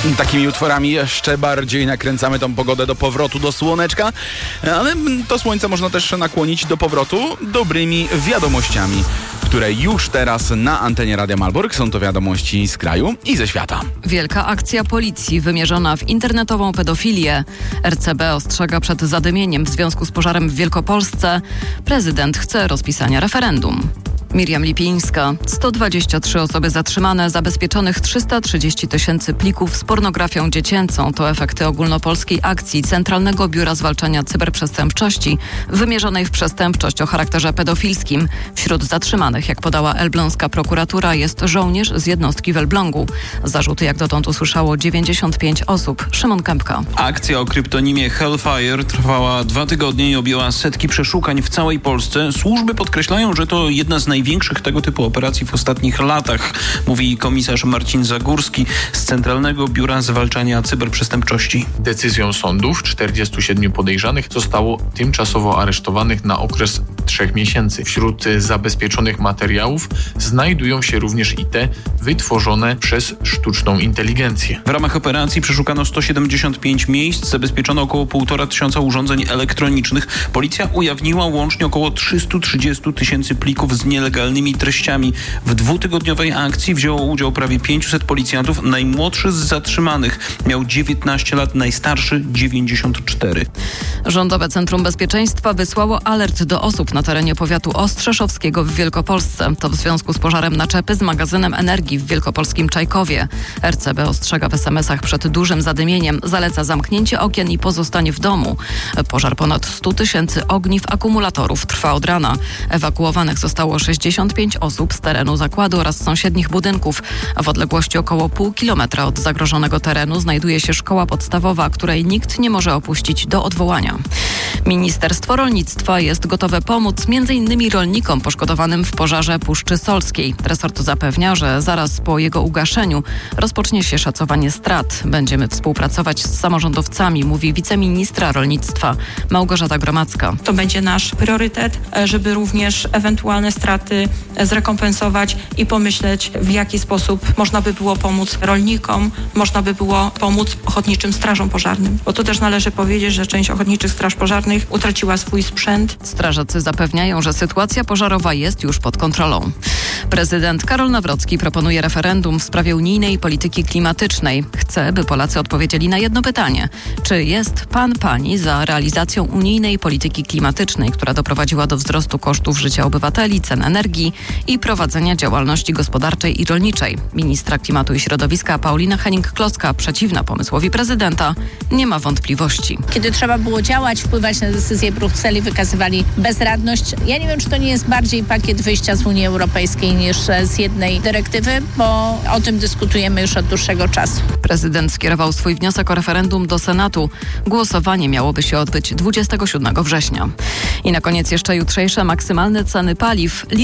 Takimi utworami jeszcze bardziej nakręcamy tą pogodę do powrotu do słoneczka, ale to słońce można też nakłonić do powrotu dobrymi wiadomościami, które już teraz na antenie Radia Malbork. Są to wiadomości z kraju i ze świata. Wielka akcja policji wymierzona w internetową pedofilię. RCB ostrzega przed zadymieniem w związku z pożarem w Wielkopolsce. Prezydent chce rozpisania referendum. Miriam Lipińska. 123 osoby zatrzymane, zabezpieczonych 330 000 plików z pornografią dziecięcą. To efekty ogólnopolskiej akcji Centralnego Biura Zwalczania Cyberprzestępczości wymierzonej w przestępczość o charakterze pedofilskim. Wśród zatrzymanych, jak podała elbląska prokuratura, jest żołnierz z jednostki w Elblągu. Zarzuty jak dotąd usłyszało 95 osób. Szymon Kępka. Akcja o kryptonimie Hellfire trwała 2 tygodnie i objęła setki przeszukań w całej Polsce. Służby podkreślają, że to jedna z największych tego typu operacji w ostatnich latach, mówi komisarz Marcin Zagórski z Centralnego Biura Zwalczania Cyberprzestępczości. Decyzją sądów 47 podejrzanych zostało tymczasowo aresztowanych na okres 3 miesięcy. Wśród zabezpieczonych materiałów znajdują się również i te wytworzone przez sztuczną inteligencję. W ramach operacji przeszukano 175 miejsc, zabezpieczono około 1500 urządzeń elektronicznych. Policja ujawniła łącznie około 330 000 plików z nielegalnymi treściami. W 2-tygodniowej akcji wzięło udział prawie 500 policjantów. Najmłodszy z zatrzymanych miał 19 lat, najstarszy 94. Rządowe Centrum Bezpieczeństwa wysłało alert do osób na terenie powiatu ostrzeszowskiego w Wielkopolsce. To w związku z pożarem naczepy z magazynem energii w wielkopolskim Czajkowie. RCB ostrzega w SMS-ach przed dużym zadymieniem. Zaleca zamknięcie okien i pozostanie w domu. Pożar ponad 100 000 ogniw akumulatorów trwa od rana. Ewakuowanych zostało 65 osób z terenu zakładu oraz sąsiednich budynków. W odległości około pół kilometra od zagrożonego terenu znajduje się szkoła podstawowa, której nikt nie może opuścić do odwołania. Ministerstwo Rolnictwa jest gotowe pomóc m.in. rolnikom poszkodowanym w pożarze Puszczy Solskiej. Resort zapewnia, że zaraz po jego ugaszeniu rozpocznie się szacowanie strat. Będziemy współpracować z samorządowcami, mówi wiceministra rolnictwa Małgorzata Gromacka. To będzie nasz priorytet, żeby również ewentualne straty zrekompensować i pomyśleć, w jaki sposób można by było pomóc rolnikom, można by było pomóc ochotniczym strażom pożarnym. Bo to też należy powiedzieć, że część ochotniczych straż pożarnych utraciła swój sprzęt. Strażacy zapewniają, że sytuacja pożarowa jest już pod kontrolą. Prezydent Karol Nawrocki proponuje referendum w sprawie unijnej polityki klimatycznej. Chce, by Polacy odpowiedzieli na jedno pytanie. Czy jest pani za realizacją unijnej polityki klimatycznej, która doprowadziła do wzrostu kosztów życia obywateli, cen energii i prowadzenia działalności gospodarczej i rolniczej? Ministra Klimatu i Środowiska Paulina Hennig-Kloska, przeciwna pomysłowi prezydenta, nie ma wątpliwości. Kiedy trzeba było działać, wpływać na decyzje Brukseli, wykazywali bezradność. Ja nie wiem, czy to nie jest bardziej pakiet wyjścia z Unii Europejskiej niż z jednej dyrektywy, bo o tym dyskutujemy już od dłuższego czasu. Prezydent skierował swój wniosek o referendum do Senatu. Głosowanie miałoby się odbyć 27 września. I na koniec jeszcze jutrzejsze maksymalne ceny paliw.